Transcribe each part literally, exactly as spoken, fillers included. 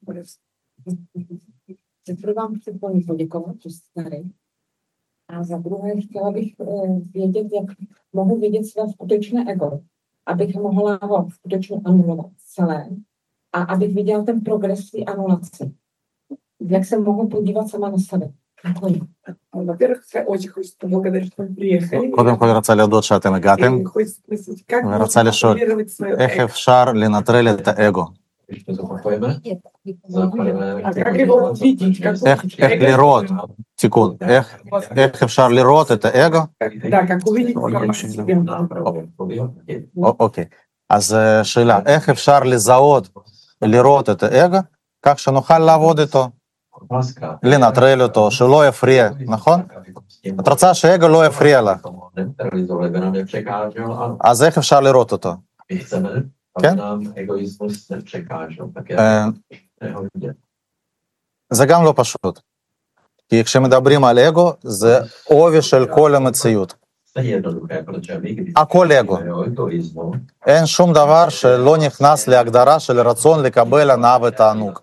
Zaprvé vám chci poděkovat, že jste tady. A za druhé chtěla bych vědět, jak mohu vidět své skutečné ego, abych mohla ho skutečně anulovat celé a abych viděla ten progres té anulace. Jak se mohu podívat sama na sebe. Во-первых, очень хочется поблагодарить, что вы приехали. קודם כל רצה להודות שאתם הגעתם, ורצה לשאול, איך אפשר לנטרל את האגו? איך לראות, תיקון, איך אפשר לראות את האגו? אוקיי, אז שאלה, איך אפשר לזהות, לראות את האגו, כך שנוכל לעבוד איתו, לנטרל אותו, שלא יפריע, נכון? את רוצה שהאגו לא יפריע לך. אז איך אפשר לראות אותו? כן? זה גם לא פשוט. כי כשמדברים על אגו, זה עובי של כל המציאות. הכל אגו. אין שום דבר שלא נכנס להגדרה של רצון לקבל הנאה ותענוג.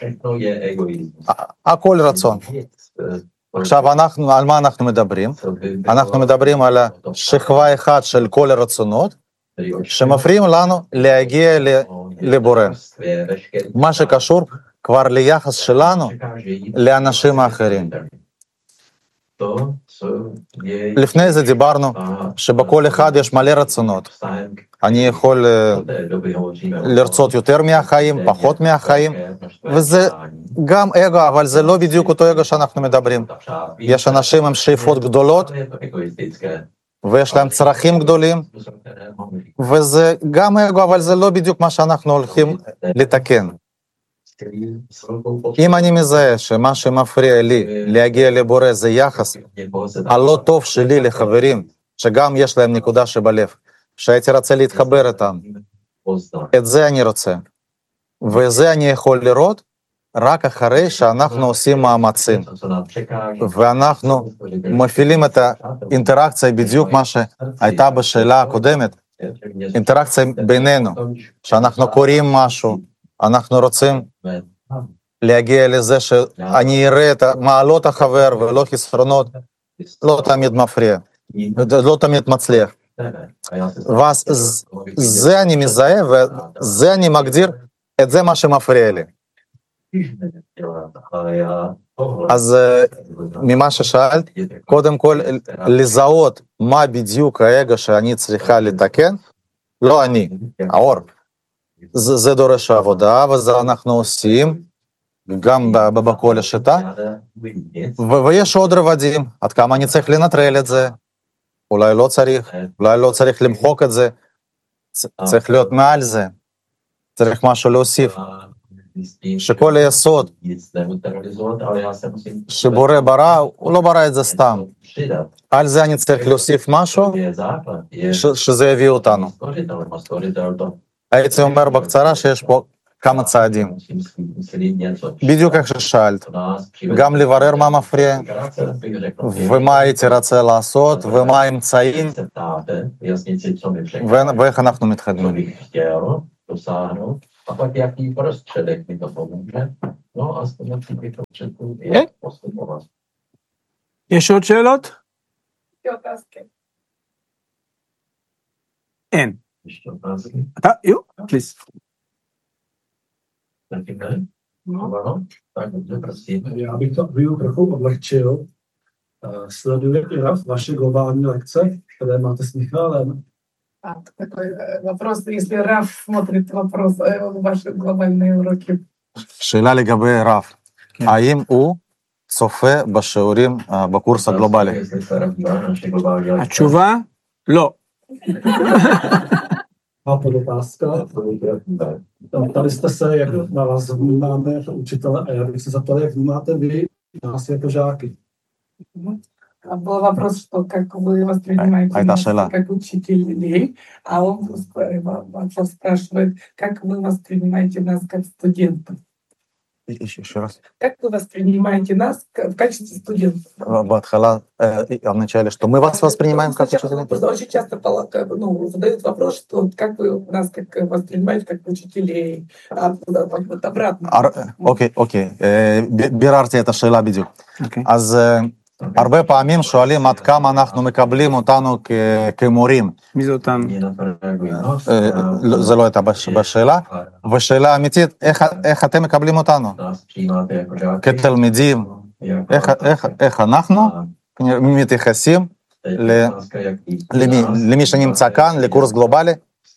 הכל רצון. עכשיו, אנחנו, על מה אנחנו מדברים? אנחנו מדברים על השכבה אחת של כל הרצונות, שמפריעים לנו להגיע לבורא. מה שקשור כבר ליחס שלנו לאנשים האחרים. לפני זה דיברנו שבכל אחד יש מלא רצונות. אני יכול לרצות יותר מהחיים, פחות מהחיים, וזה גם אגו, אבל זה לא בדיוק אותו אגו שאנחנו מדברים. יש אנשים עם שאיפות גדולות, ויש להם צרכים גדולים, וזה גם אגו, אבל זה לא בדיוק מה שאנחנו הולכים לתקן. אם אני מזהה שמה שמפריע לי להגיע לבורא זה יחס הלא טוב שלי לחברים, שגם יש להם נקודה שבלב, שהייתי רוצה להתחבר איתם, את זה אני רוצה. וזה אני יכול לראות רק אחרי שאנחנו עושים מאמצים, ואנחנו מפעילים את האינטראקציה, בדיוק מה שהייתה בשאלה הקודמת, אינטראקציה בינינו, שאנחנו קוראים משהו, אנחנו רוצים להגיע לזה שאני אראה את מעלות החבר ולא חסרונות, לא תמיד מפריע, לא תמיד מצליח. ואז זה אני מזהה וזה אני מגדיר, את זה מה שמפריע לי. אז ממה ששאלת, קודם כל לזהות מה בדיוק האגו שאני צריכה לתקן, לא אני, האור. זה, זה דורש עבודה, וזה אנחנו עושים, גם בכל השיטה, ו- ויש עוד רבדים, עד כמה אני צריך לנטרל את זה, אולי לא צריך, אולי לא צריך למחוק את זה, צריך להיות מעל זה, צריך משהו להוסיף, שכל היסוד שבורא ברא, הוא לא ברא את זה סתם, על זה אני צריך להוסיף משהו, ש- שזה יביא אותנו. הייתי אומר בקצרה שיש פה כמה צעדים. בדיוק איך ששאלת. גם לברר מה מפריע, ומה הייתי רוצה לעשות, ומה האמצעים, ואיך אנחנו מתקדמים. יש עוד שאלות? אין. אתה, יו, פליז. Já bych to výuku trochu odlehčil. Sledujete vaše globální lekce, které máte s Michalem? А, такой вопрос, если Раф смотрит вопрос, ваши глобальные уроки. שאלה לגבי רב, האם הוא צופה בשיעורים בקורס הגלובלי? התשובה, לא. A podotázka. Ptali jste se, jak na vás vnímáme jako učitele, a já bych se zeptal, jak vnímáte vy nás jako žáky. Был вопрос, что как вы воспринимаете нас как учителей, а он спрашивает, как вы воспринимаете нас как студентов. еще раз. Как вы воспринимаете нас в качестве студентов? בהתחלה, вначале, что мы вас воспринимаем как учителей? Очень часто ну, задают вопрос, что как вы нас как воспринимаете как учителей, а вот обратно. אוקיי, אוקיי. ביררתי את השאלה בדיוק. אז הרבה פעמים שואלים עד כמה אנחנו מקבלים אותנו כמורים. מי זה אותם? זה לא הייתה בשאלה. ושאלה אמיתית, איך אתם מקבלים אותנו? כתלמידים, איך אנחנו מתייחסים למי שנמצא כאן, לקורס גלובלי?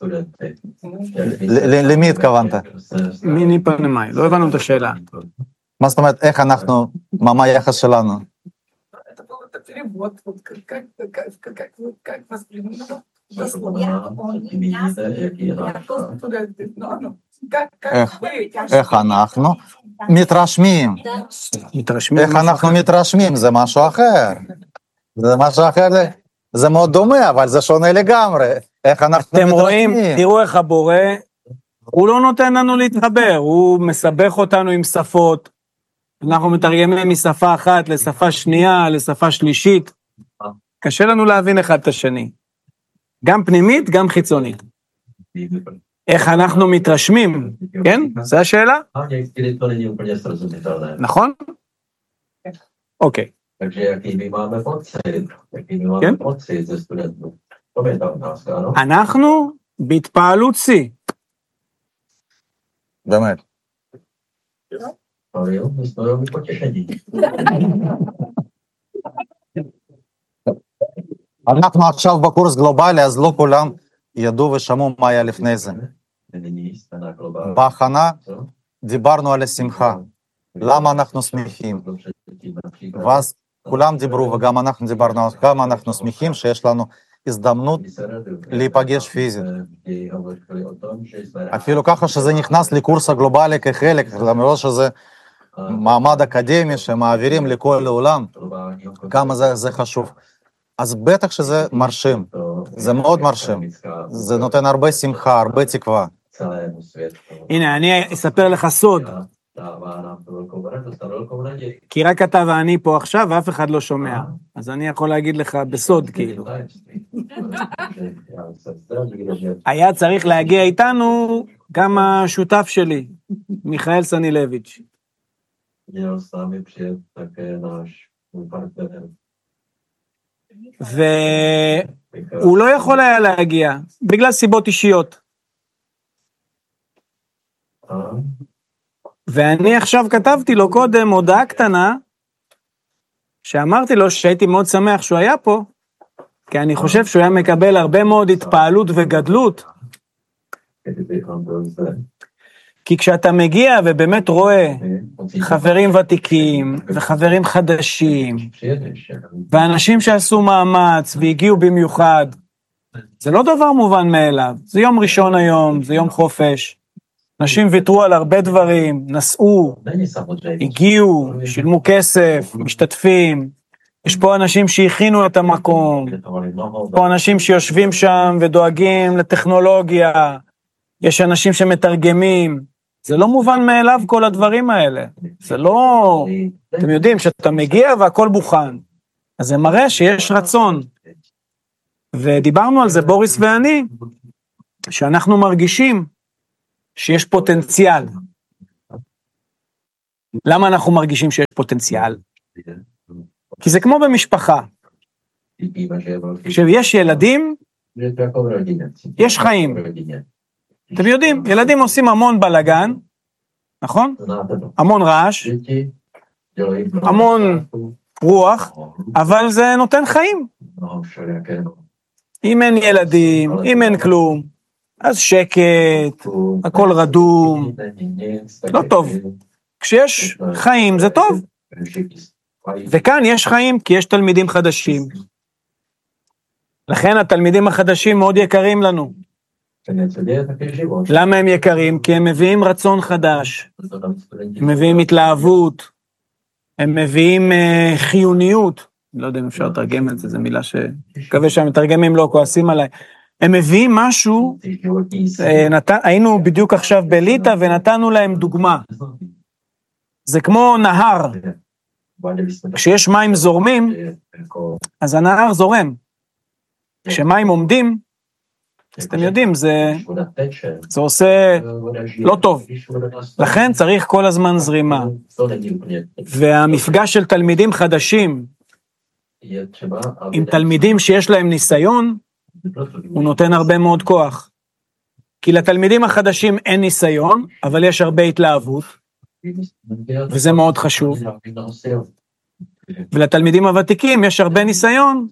למי התכוונת? מי ניפנמי? לא הבנו את השאלה. מה זאת אומרת, איך אנחנו, מה היחס שלנו? Вот, вот как, как, как, как, как воспринимать איך אנחנו מתרשמים. איך אנחנו מתרשמים, זה משהו אחר. זה משהו אחר, זה מאוד דומה, אבל זה שונה לגמרי. איך אנחנו מתרשמים. אתם רואים, תראו איך הבורא, הוא לא נותן לנו להתחבר, הוא מסבך אותנו עם שפות, אנחנו מתרגמים משפה אחת לשפה שנייה, לשפה שלישית. קשה לנו להבין אחד את השני. גם פנימית, גם חיצונית. איך אנחנו מתרשמים, כן? זו השאלה? נכון? אוקיי. כן? אנחנו בהתפעלות שיא. באמת. אנחנו עכשיו בקורס גלובלי, אז לא כולם ידעו ושמעו מה היה לפני זה. בהכנה דיברנו על השמחה, למה אנחנו שמחים. ואז כולם דיברו וגם אנחנו דיברנו על כמה אנחנו שמחים שיש לנו הזדמנות להיפגש פיזית. אפילו ככה שזה נכנס לקורס הגלובלי כחלק, למרות שזה מעמד אקדמי שמעבירים לכל העולם, כמה זה, זה חשוב. אז בטח שזה מרשים, זה מאוד מרשים, זה נותן הרבה שמחה, הרבה תקווה. הנה, אני אספר לך סוד, כי רק אתה ואני פה עכשיו ואף אחד לא שומע, אז אני יכול להגיד לך בסוד כאילו. היה צריך להגיע איתנו גם השותף שלי, מיכאל סנילביץ'. והוא לא יכול היה להגיע, בגלל סיבות אישיות. ואני עכשיו כתבתי לו קודם הודעה קטנה, שאמרתי לו שהייתי מאוד שמח שהוא היה פה, כי אני חושב שהוא היה מקבל הרבה מאוד התפעלות וגדלות, כי כשאתה מגיע ובאמת רואה חברים ותיקים וחברים חדשים, ואנשים שעשו מאמץ והגיעו במיוחד, זה לא דבר מובן מאליו, זה יום ראשון היום, זה יום חופש, אנשים ויתרו על הרבה דברים, נסעו, הגיעו, שילמו כסף, משתתפים, יש פה אנשים שהכינו את המקום, פה אנשים שיושבים שם ודואגים לטכנולוגיה, יש אנשים שמתרגמים, זה לא מובן מאליו כל הדברים האלה, זה לא, אתם יודעים שאתה מגיע והכל מוכן, אז זה מראה שיש רצון, ודיברנו על זה בוריס ואני, שאנחנו מרגישים שיש פוטנציאל. למה אנחנו מרגישים שיש פוטנציאל? כי זה כמו במשפחה, כשיש ילדים, יש חיים. אתם יודעים, ילדים עושים המון בלגן, נכון? המון רעש, המון רוח, אבל זה נותן חיים. אם אין ילדים, אם אין כלום, אז שקט, הכל רדום, לא טוב. כשיש חיים זה טוב. וכאן יש חיים כי יש תלמידים חדשים. לכן התלמידים החדשים מאוד יקרים לנו. למה הם יקרים? כי הם מביאים רצון חדש, הם מביאים התלהבות, הם מביאים uh, חיוניות, לא יודע אם אפשר לתרגם את זה, זו מילה שמקווה שהמתרגמים לא כועסים עליי, הם מביאים משהו, uh, נת... היינו בדיוק עכשיו בליטה ונתנו להם דוגמה, זה כמו נהר. כשיש מים זורמים, אז הנהר זורם. כשמים עומדים, אז אתם יודעים, זה, זה עושה לא טוב. לכן צריך כל הזמן זרימה. והמפגש של תלמידים חדשים עם תלמידים שיש להם ניסיון, הוא נותן הרבה מאוד כוח. כי לתלמידים החדשים אין ניסיון, אבל יש הרבה התלהבות, וזה מאוד חשוב. ולתלמידים הוותיקים יש הרבה ניסיון,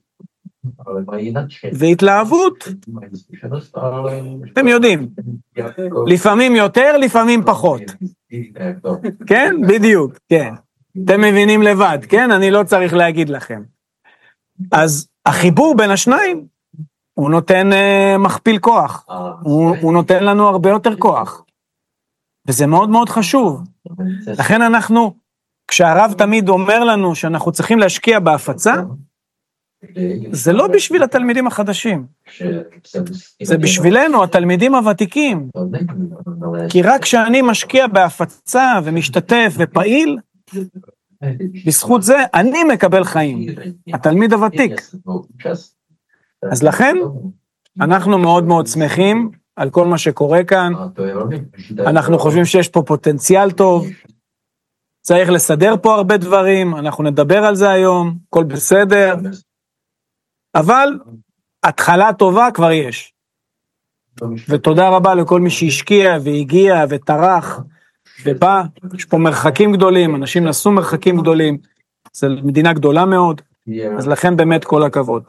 והתלהבות, אתם יודעים, לפעמים יותר, לפעמים פחות. כן? בדיוק, כן. אתם מבינים לבד, כן? אני לא צריך להגיד לכם. אז החיבור בין השניים, הוא נותן uh, מכפיל כוח. הוא, הוא נותן לנו הרבה יותר כוח. וזה מאוד מאוד חשוב. לכן אנחנו, כשהרב תמיד אומר לנו שאנחנו צריכים להשקיע בהפצה, זה לא בשביל התלמידים החדשים. זה בשבילנו, התלמידים הוותיקים. כי רק כשאני משקיע בהפצה ומשתתף ופעיל, בזכות זה אני מקבל חיים. התלמיד הוותיק. אז לכן, אנחנו מאוד מאוד שמחים על כל מה שקורה כאן. אנחנו חושבים שיש פה פוטנציאל טוב. צריך לסדר פה הרבה דברים, אנחנו נדבר על זה היום, הכל בסדר. אבל התחלה טובה כבר יש. ותודה רבה לכל מי שהשקיע והגיע וטרח ובא. יש פה מרחקים גדולים, אנשים נסו מרחקים גדולים. זו מדינה גדולה מאוד. אז לכן באמת כל הכבוד.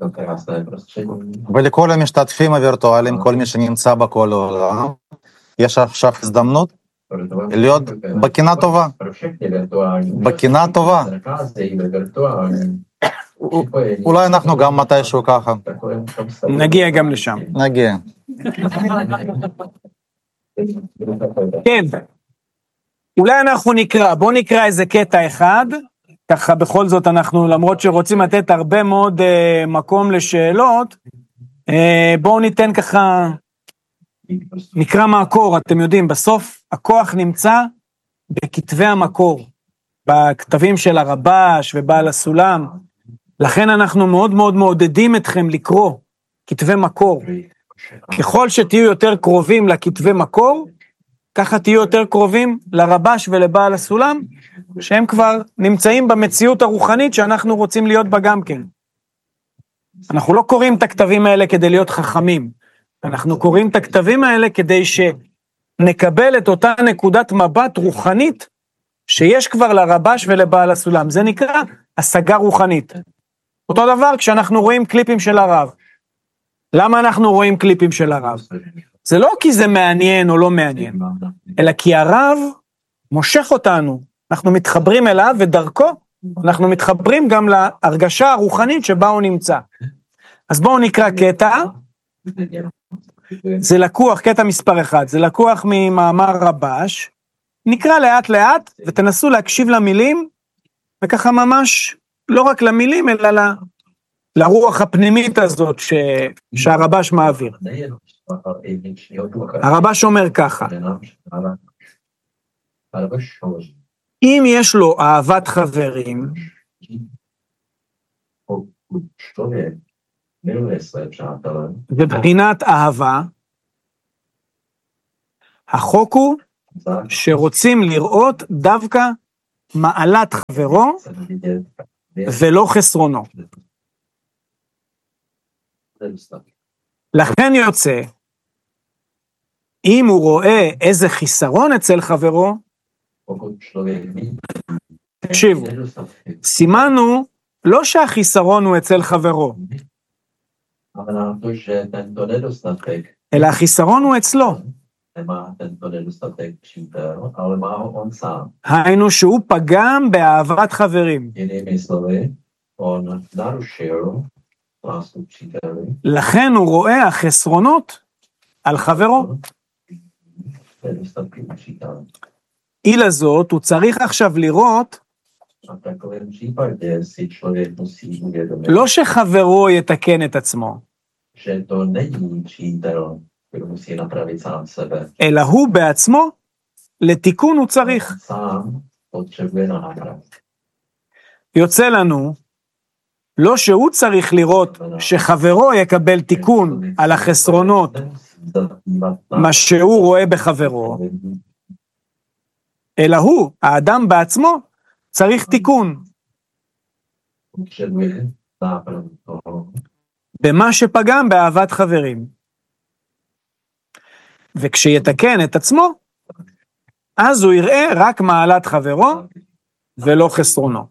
ולכל המשתתפים הווירטואליים, כל מי שנמצא בכל העולם, יש עכשיו הזדמנות להיות בקינה טובה. בקינה טובה. אולי אנחנו גם מתישהו ככה. נגיע גם לשם. נגיע. כן. אולי אנחנו נקרא, בוא נקרא איזה קטע אחד, ככה בכל זאת אנחנו, למרות שרוצים לתת הרבה מאוד uh, מקום לשאלות, uh, בואו ניתן ככה, נקרא מהקור, אתם יודעים, בסוף הכוח נמצא בכתבי המקור, בכתבים של הרבש ובעל הסולם, לכן אנחנו מאוד מאוד מעודדים אתכם לקרוא כתבי מקור. ככל שתהיו יותר קרובים לכתבי מקור, ככה תהיו יותר קרובים לרבש ולבעל הסולם, שהם כבר נמצאים במציאות הרוחנית שאנחנו רוצים להיות בה גם כן. אנחנו לא קוראים את הכתבים האלה כדי להיות חכמים, אנחנו קוראים את הכתבים האלה כדי שנקבל את אותה נקודת מבט רוחנית, שיש כבר לרבש ולבעל הסולם. זה נקרא השגה רוחנית. אותו דבר כשאנחנו רואים קליפים של הרב. למה אנחנו רואים קליפים של הרב? זה לא כי זה מעניין או לא מעניין, אלא כי הרב מושך אותנו. אנחנו מתחברים אליו ודרכו, אנחנו מתחברים גם להרגשה הרוחנית שבה הוא נמצא. אז בואו נקרא קטע, זה לקוח, קטע מספר אחד, זה לקוח ממאמר רבש, נקרא לאט לאט ותנסו להקשיב למילים, וככה ממש לא רק למילים אלא ל... לרוח הפנימית הזאת ש... שהרבש מעביר. הרבש אומר ככה, אם יש לו אהבת חברים, בבחינת אהבה, החוק הוא שרוצים לראות דווקא מעלת חברו ולא חסרונו. לכן יוצא, אם הוא רואה איזה חיסרון אצל חברו, תקשיבו, סימנו לא שהחיסרון הוא אצל חברו, אלא החיסרון הוא אצלו. היינו שהוא פגם באהבת חברים. לכן הוא רואה החסרונות על חברו. אילה זאת, הוא צריך עכשיו לראות, לא שחברו יתקן את עצמו, אלא הוא בעצמו, לתיקון הוא צריך. יוצא לנו, לא שהוא צריך לראות שחברו יקבל תיקון על החסרונות, מה שהוא רואה בחברו, אלא הוא, האדם בעצמו, צריך תיקון. במה שפגם באהבת חברים. וכשיתקן את עצמו, אז הוא יראה רק מעלת חברו ולא חסרונו.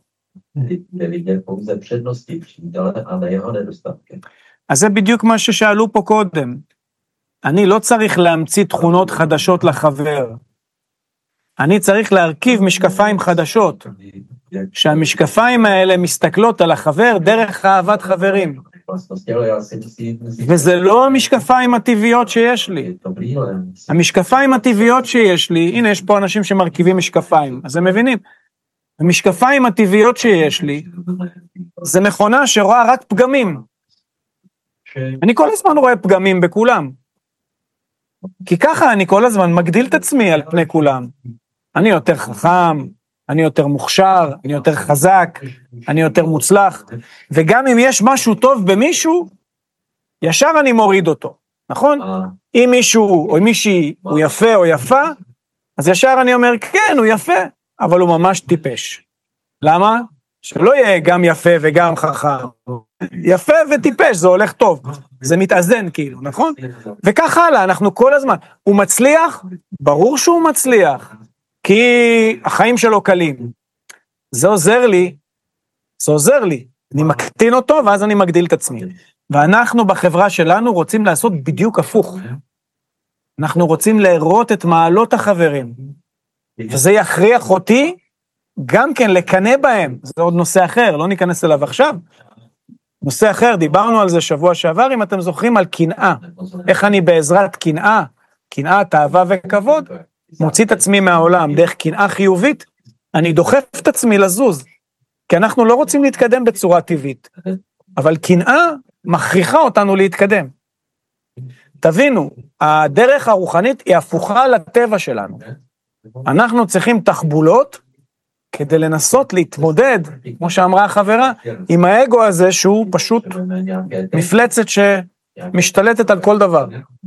אז זה בדיוק מה ששאלו פה קודם. אני לא צריך להמציא תכונות חדשות לחבר. אני צריך להרכיב משקפיים חדשות, שהמשקפיים האלה מסתכלות על החבר דרך אהבת חברים. וזה לא המשקפיים הטבעיות שיש לי. המשקפיים הטבעיות שיש לי, הנה יש פה אנשים שמרכיבים משקפיים, אז הם מבינים. המשקפיים הטבעיות שיש לי, זה מכונה שרואה רק פגמים. אני כל הזמן רואה פגמים בכולם. כי ככה אני כל הזמן מגדיל את עצמי על פני כולם. אני יותר חכם, אני יותר מוכשר, אני יותר חזק, אני יותר מוצלח, וגם אם יש משהו טוב במישהו, ישר אני מוריד אותו, נכון? אם מישהו או מישהי הוא יפה או יפה, אז ישר אני אומר, כן, הוא יפה, אבל הוא ממש טיפש. למה? שלא יהיה גם יפה וגם חכם. יפה וטיפש, זה הולך טוב, זה מתאזן כאילו, נכון? וכך הלאה, אנחנו כל הזמן, הוא מצליח, ברור שהוא מצליח, כי החיים שלו קלים. זה עוזר לי, זה עוזר לי, אני מקטין אותו ואז אני מגדיל את עצמי. ואנחנו בחברה שלנו רוצים לעשות בדיוק הפוך. אנחנו רוצים להראות את מעלות החברים, וזה יכריח אותי גם כן לקנא בהם. זה עוד נושא אחר, לא ניכנס אליו עכשיו. נושא אחר, דיברנו על זה שבוע שעבר, אם אתם זוכרים, על קנאה. איך אני בעזרת קנאה, קנאה, תאווה וכבוד, מוציא את עצמי מהעולם דרך קנאה חיובית, אני דוחף את עצמי לזוז, כי אנחנו לא רוצים להתקדם בצורה טבעית, אבל קנאה מכריחה אותנו להתקדם. תבינו, הדרך הרוחנית היא הפוכה לטבע שלנו. אנחנו צריכים תחבולות, כדי לנסות להתמודד, כמו שאמרה החברה, עם האגו הזה שהוא פשוט מפלצת שמשתלטת על כל דבר.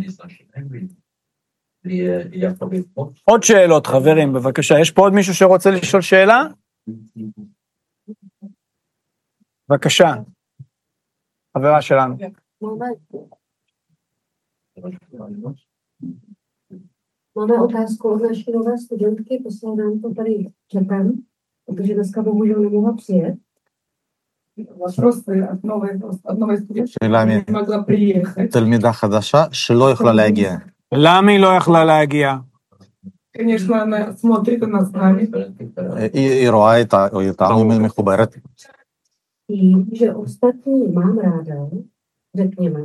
עוד שאלות, חברים, בבקשה. יש פה עוד מישהו שרוצה לשאול שאלה? בבקשה. חברה שלנו. Máme otázku od naší nové studentky, poslal nám to tady četem, protože dneska bohužel nemohla přijet. Вопросы от новой, от новой студентки, שאלה не могла приехать. מתלמידה חדשה שלא יכלה להגיע. למה היא לא יכלה להגיע? Конечно, она смотрит, она с нами. היא היא רואה את ה- אותנו, היא מחוברת. Tím, že ostatní mám ráda, řekněme,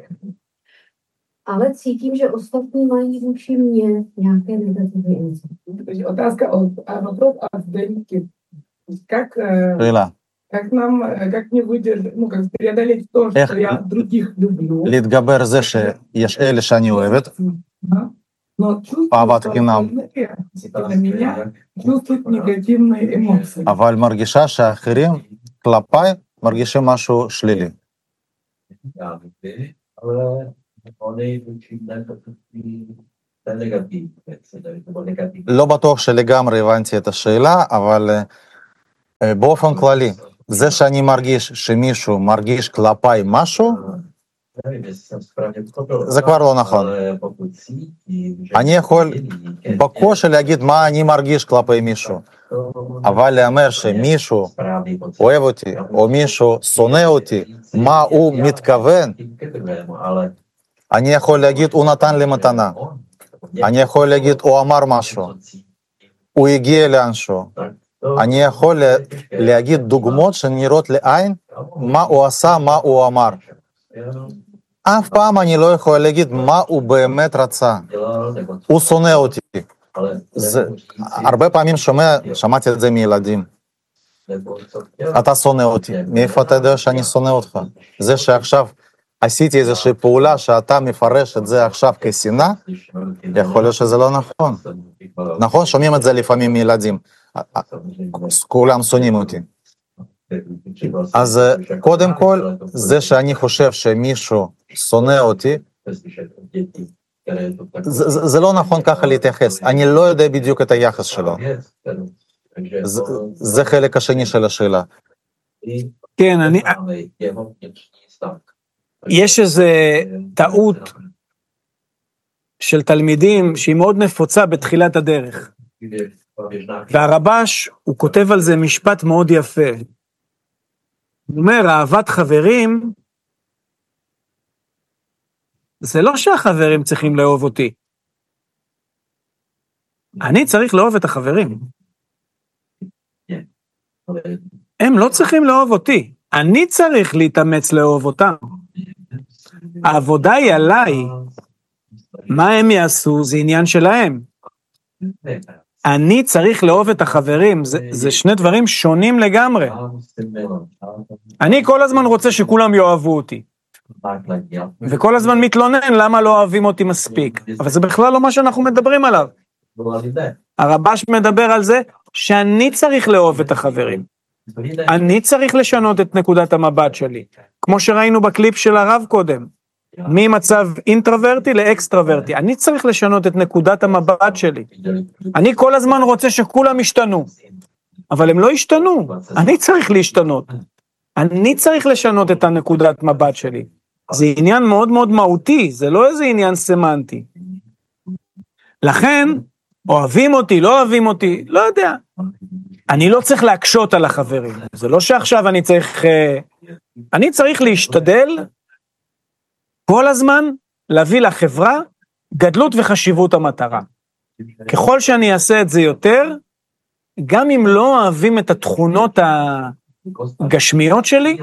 ale cítím, že ostatní mají vůči mně nějaké negativní incity. То есть Otázka od, a вопрос от студентки. Как, э, שאלה, как нам, э, как не выдержать, ну, как преодолеть то, Эх. что я других люблю. להתגבר זה שיש אלה שאני אוהבת, Да. Но чувствую, אהבת что חינם. остальные на меня чувствуют негативные эмоции. אבל מרגישה שהאחרים כלפיי מרגישים משהו שלילי. לא בטוח שלגמרי הבנתי את השאלה, אבל אה, באופן כללי, זה שאני מרגיש שמישהו מרגיש כלפיי משהו, זה כבר לא נכון. אני יכול בקושי להגיד מה אני מרגיש כלפי מישהו, אבל לאמר שמישהו אוהב אותי, או מישהו שונא אותי, מה הוא מתכוון, אני יכול להגיד, הוא נתן לי מתנה. אני יכול להגיד, הוא אמר משהו. הוא הגיע לאנשהו. אני יכול להגיד דוגמאות שנראות לעין, מה הוא עשה, מה הוא אמר. אף פעם אני לא יכול להגיד מה הוא באמת רצה. הוא שונא אותי. זה, הרבה פעמים שומע, שמעתי את זה מילדים. אתה שונא אותי. מאיפה אתה יודע שאני שונא אותך? זה שעכשיו עשיתי איזושהי פעולה שאתה מפרש את זה עכשיו כשנאה, יכול להיות שזה לא נכון. נכון, שומעים את זה לפעמים מילדים. כולם שונאים אותי. אז קודם כל, זה שאני חושב שמישהו שונא אותי, זה, זה, זה לא נכון ככה להתייחס. אני לא יודע בדיוק את היחס שלו. זה, זה חלק השני של השאלה. כן, אני... יש איזה טעות של תלמידים שהיא מאוד נפוצה בתחילת הדרך. והרבש, הוא כותב על זה משפט מאוד יפה. הוא אומר, אהבת חברים, זה לא שהחברים צריכים לאהוב אותי. אני צריך לאהוב את החברים. הם לא צריכים לאהוב אותי. אני צריך להתאמץ לאהוב אותם. העבודה היא עליי. מה הם יעשו? זה עניין שלהם. אני צריך לאהוב את החברים. זה, זה שני דברים שונים לגמרי. אני כל הזמן רוצה שכולם יאהבו אותי. וכל הזמן מתלונן למה לא אוהבים אותי מספיק. אבל זה בכלל לא מה שאנחנו מדברים עליו. הרבש מדבר על זה שאני צריך לאהוב את החברים. אני צריך לשנות את נקודת המבט שלי. כמו שראינו בקליפ של הרב קודם. ממצב אינטרוורטי לאקסטרוורטי. אני צריך לשנות את נקודת המבט שלי. אני כל הזמן רוצה שכולם ישתנו. אבל הם לא ישתנו. אני צריך להשתנות. אני צריך לשנות את הנקודת מבט שלי. זה עניין מאוד מאוד מהותי, זה לא איזה עניין סמנטי. לכן, אוהבים אותי, לא אוהבים אותי, לא יודע. אני לא צריך להקשות על החברים. זה לא שעכשיו אני צריך... אני צריך להשתדל כל הזמן להביא לחברה גדלות וחשיבות המטרה. ככל שאני אעשה את זה יותר, גם אם לא אוהבים את התכונות הגשמיות שלי,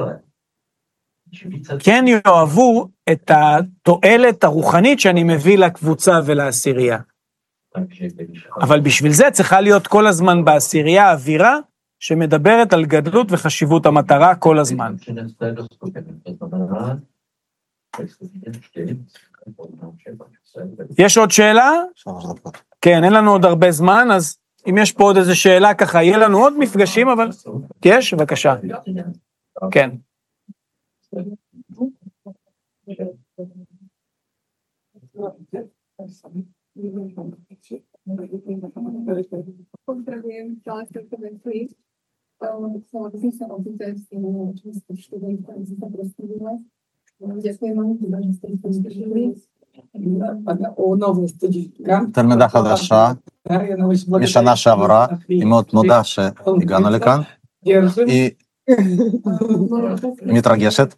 כן יאהבו את התועלת הרוחנית שאני מביא לקבוצה ולעשירייה. אבל בשביל זה צריכה להיות כל הזמן בעשירייה אווירה שמדברת על גדלות וחשיבות המטרה כל הזמן. יש עוד שאלה? כן, אין לנו עוד הרבה זמן, אז אם יש פה עוד איזו שאלה ככה, יהיה לנו עוד מפגשים, אבל יש, בבקשה. כן. Pozdravujem, htjela sam komentovati. Samo da sam se obzirala s tim učinstvom študenta i za predstavila. Ďakujem vám, že ste to zdržali. תלמידה חדשה, משנה שעברה, היא מאוד מודה שהגענו לכאן, היא מתרגשת.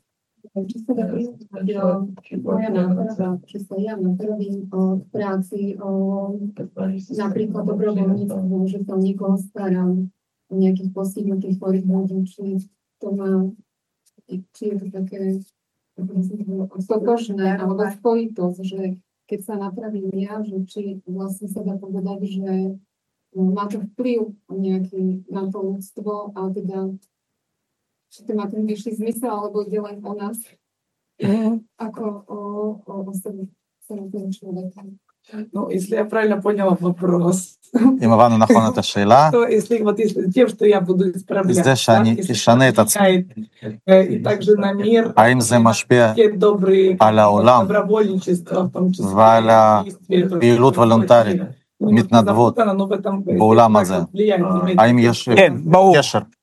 Moja náprava, či sa ja napravím od práci, o napríklad dobrovoľníctvu, že sa niekoho starám, o nejakých postihnutých chorých ľudí, či to má, či je to také stotožné, alebo spojitosť, že keď sa napravím ja, že či vlastne sa dá povedať, že má to vplyv nejaký na to ľudstvo, a teda či to má ten vyšší zmysel, alebo ide len o nás, ako o, o osobe samotného človeka. Ну, если я правильно поняла вопрос, אם הבנו נכון את השאלה, то если вот если тем, что я буду исправлять, זה שאני אשנה את עצמי, и также на мир, האם זה משפיע те добрые על העולם добровольничество, в том числе, ועל הפעילות וולונטרית, מתנדבות בעולם הזה? האם יש כן, ברור. קשר